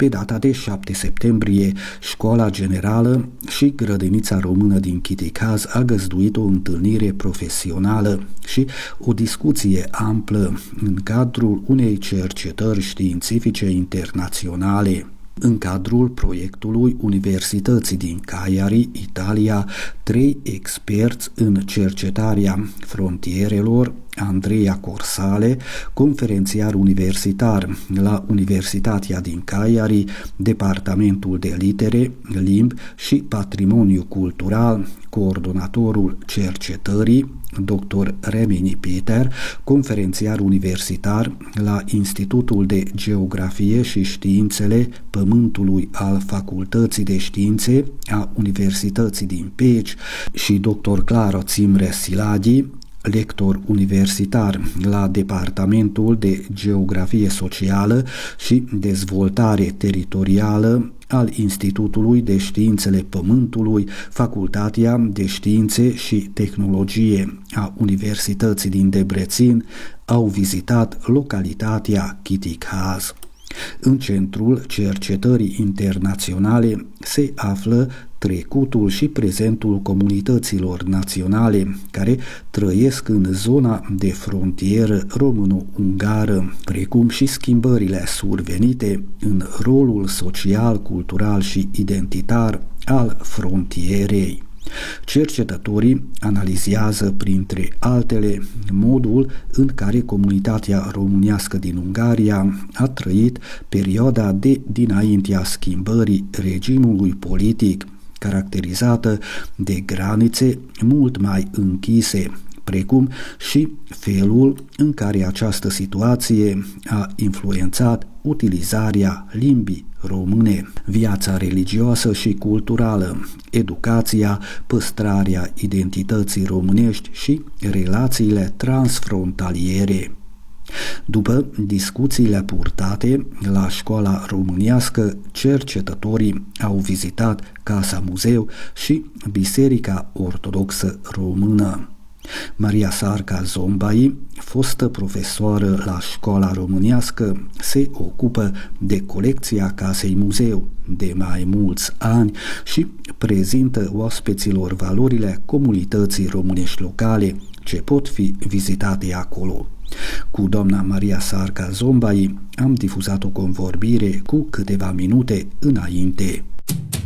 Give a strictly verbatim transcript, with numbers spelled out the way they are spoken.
Pe data de șapte septembrie, Școala Generală și Grădinița Română din Chitikhaz a găzduit o întâlnire profesională și o discuție amplă în cadrul unei cercetări științifice internaționale. În cadrul proiectului Universității din Cagliari, Italia, trei experți în cercetarea frontierelor, Andrea Corsale, conferențiar universitar la Universitatea din Cagliari, Departamentul de Litere, Limbi și Patrimoniu Cultural, coordonatorul cercetării, doctor Remini Peter, conferențiar universitar la Institutul de Geografie și Științele Pământului al Facultății de Științe a Universității din Peci, și doctor Claro Cimre Silaghi, lector universitar la Departamentul de Geografie Socială și Dezvoltare Teritorială al Institutului de Științele Pământului, Facultatea de Științe și Tehnologie a Universității din Debrecen, au vizitat localitatea Chitikhaz. În centrul cercetării internaționale se află trecutul și prezentul comunităților naționale care trăiesc în zona de frontieră româno-ungară, precum și schimbările survenite în rolul social, cultural și identitar al frontierei. Cercetătorii analizează, printre altele, modul în care comunitatea românească din Ungaria a trăit perioada de dinaintea schimbării regimului politic, caracterizată de granițe mult mai închise, precum și felul în care această situație a influențat utilizarea limbii române, viața religioasă și culturală, educația, păstrarea identității românești și relațiile transfrontaliere. După discuțiile purtate la Școala Românească, cercetătorii au vizitat Casa Muzeu și Biserica Ortodoxă Română. Maria Sarca Zombai, fostă profesoară la Școala Românească, se ocupă de colecția Casei Muzeu de mai mulți ani și prezintă oaspeților valorile comunității românești locale ce pot fi vizitate acolo. Cu doamna Maria Sarca Zombai am difuzat o convorbire cu câteva minute înainte.